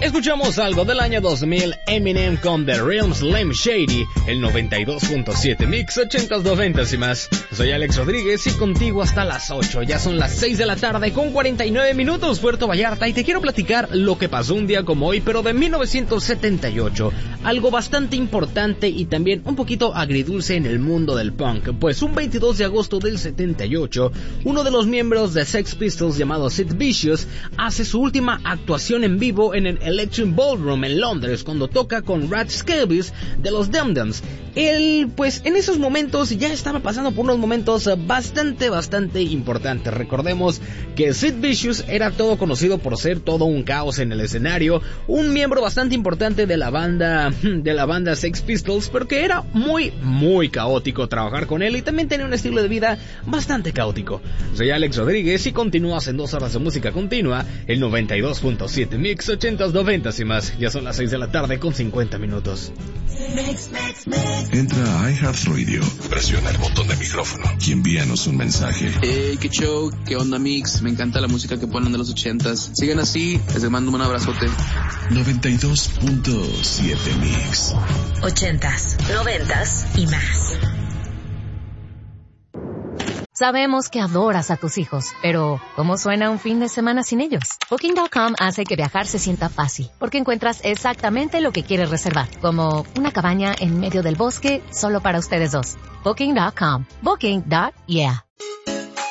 Escuchamos algo del año 2000, Eminem con The Real Slim Shady, el 92.7 Mix, 80s, 90s y más. Soy Alex Rodríguez y contigo hasta las 8. Ya son las 6 de la tarde con 49 minutos, Puerto Vallarta, y te quiero platicar lo que pasó un día como hoy, pero de 1978. Algo bastante importante y también un poquito agridulce en el mundo del punk, pues un 22 de agosto del 78, uno de los miembros de Sex Pistols llamado Sid Vicious hace su última actuación en vivo en el Electric Ballroom en Londres, cuando toca con Rat Scabies de los Dum Dums. Él, pues, en esos momentos ya estaba pasando por unos momentos bastante importantes. Recordemos que Sid Vicious era todo conocido por ser todo un caos en el escenario, un miembro bastante importante de la banda Sex Pistols, pero que era muy caótico trabajar con él y también tenía un estilo de vida bastante caótico. Soy Alex Rodríguez y continúas en 2 horas de música continua, el 92.7 Mix, 80s, 90s y más. Ya son las 6 de la tarde con 50 minutos. Entra a iHeartRadio, presiona el botón de micrófono y envíanos un mensaje. Qué show, qué onda Mix, me encanta la música que ponen de los 80s. Sigan así, les mando un abrazote. 92.7 Mix. 80s, 90s y más. Sabemos que adoras a tus hijos, pero ¿cómo suena un fin de semana sin ellos? Booking.com hace que viajar se sienta fácil, porque encuentras exactamente lo que quieres reservar, como una cabaña en medio del bosque solo para ustedes dos. Booking.com. Booking.yeah.